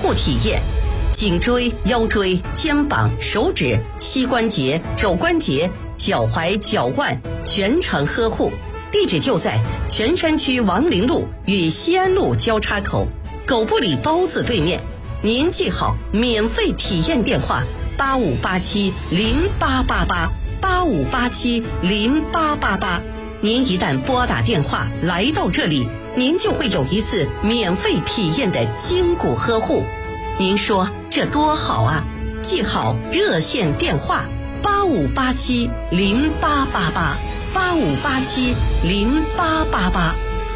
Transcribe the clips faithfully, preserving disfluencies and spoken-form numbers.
护体验，颈椎、腰椎、肩膀、手指、膝关节、肘关节、脚踝、脚腕全程呵护。地址就在泉山区王陵路与西安路交叉口狗不理包子对面。您记好免费体验电话八五八七零八八八八五八七零八八八。您一旦拨打电话来到这里，您就会有一次免费体验的筋骨呵护。您说这多好啊！记好热线电话八五八七零八八八八五八七零八八八。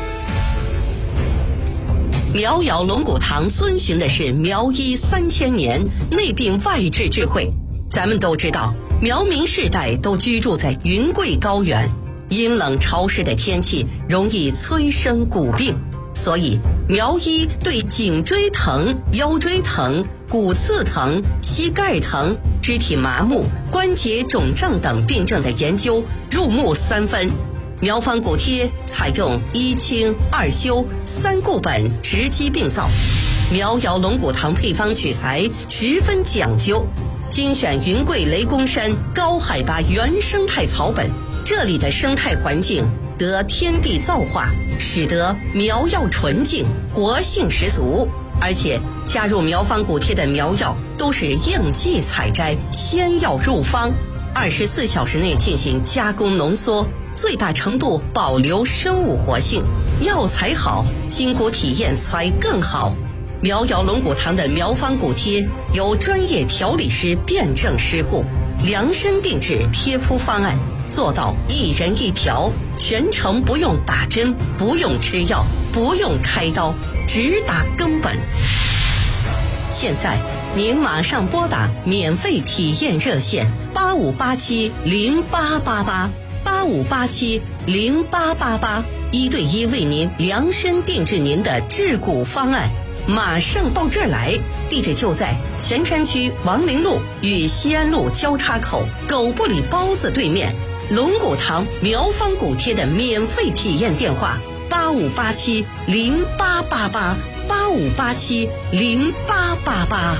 苗瑶龙骨堂遵循的是苗医三千年内病外治智慧。咱们都知道，苗民世代都居住在云贵高原，阴冷潮湿的天气容易催生骨病，所以苗医对颈椎疼、腰椎疼、骨刺疼、膝盖疼、肢体麻木、关节肿胀等病症的研究入木三分。苗方骨贴采用一清二修三固本直击病灶，苗瑶龙骨堂配方取材十分讲究，精选云贵雷公山高海拔原生态草本，这里的生态环境得天地造化，使得苗药纯净，活性十足。而且加入苗方骨贴的苗药都是应季采摘，先要入方，二十四小时内进行加工浓缩，最大程度保留生物活性。药材好，筋骨体验才更好。苗瑶龙骨堂的苗方骨贴由专业调理师辨证施护，量身定制贴敷方案，做到一人一条，全程不用打针，不用吃药，不用开刀，直达根本。现在您马上拨打免费体验热线八五八七零八八八八五八七零八八八，一对一为您量身定制您的治骨方案，马上到这儿来。地址就在泉山区王陵路与西安路交叉口狗不理包子对面。龙骨堂苗方骨贴的免费体验电话八五八七零八八八八五八七零八八八。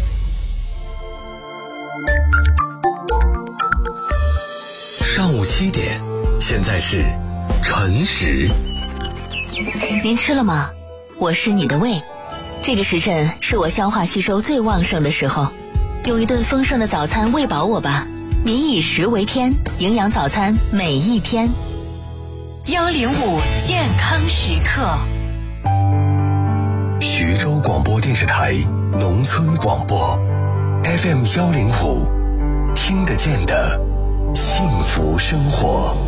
上午七点，现在是晨时。 您吃了吗？我是你的胃。这个时辰是我消化吸收最旺盛的时候，用一顿丰盛的早餐喂饱我吧。民以食为天，营养早餐每一天。 幺零五健康时刻。 徐州广播电视台农村广播 F M 幺零五，听得见的幸福生活。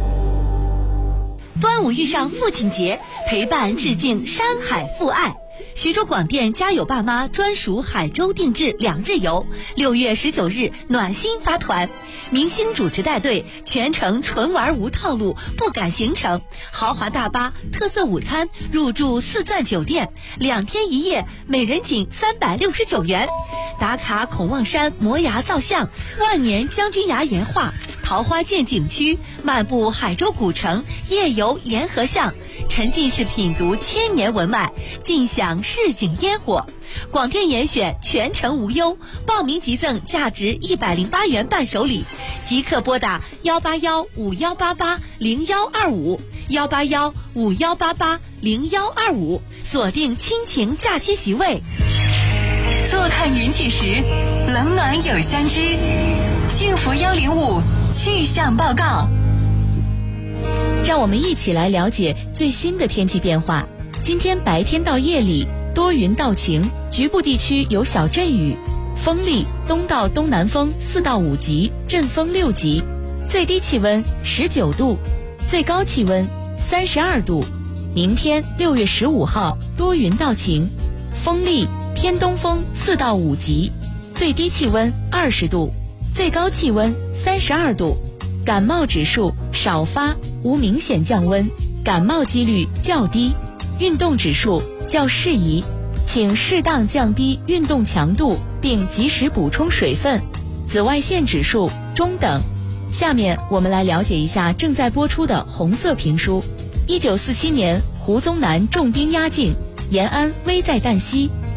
端午遇上父亲节，陪伴致敬山海父爱。徐州广电家有爸妈专属海州定制两日游，六月十九日暖心发团，明星主持带队，全程纯玩无套路，不赶行程，豪华大巴，特色午餐，入住四钻酒店，两天一夜，每人仅三百六十九元。打卡孔望山摩崖造像，万年将军崖岩画，桃花涧景区，漫步海州古城，夜游沿河巷，沉浸式品读千年文脉，尽享市井烟火。广电严选全程无忧，报名即赠价值一百零八元伴手礼，即刻拨打幺八幺五幺八八零幺二五幺八幺五幺八八零幺二五，锁定亲情假期席位。 坐看云起时，冷暖有相知。幸福幺零五气象报告。 让我们一起来了解最新的天气变化。今天白天到夜里多云到晴，局部地区有小阵雨，风力东到东南风四到五级，阵风六级，最低气温十九度，最高气温三十二度。明天六月十五号多云到晴，风力偏东风四到五级，最低气温二十度，最高气温三十二度。感冒指数少发，无明显降温，感冒几率较低。运动指数较适宜，请适当降低运动强度，并及时补充水分。紫外线指数中等。下面我们来了解一下正在播出的红色评书。一九四七年，胡宗南重兵压境，延安危在旦夕。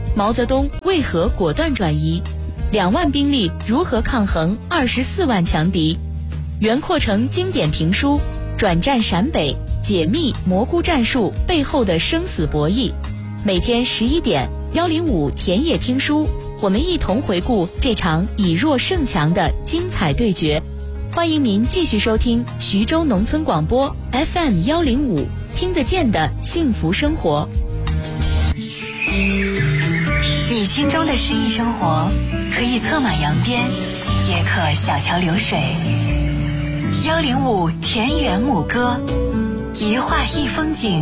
毛泽东为何果断转移？两万兵力如何抗衡二十四万强敌？袁阔成经典评书《转战陕北》，解密蘑菇战术背后的生死博弈。每天十一点，幺零五田野听书，我们一同回顾这场以弱胜强的精彩对决。欢迎您继续收听徐州农村广播 F M 幺零五，听得见的幸福生活。 你心中的诗意生活，可以策马扬鞭，也可小桥流水。幺零五田园牧歌，一画一风景。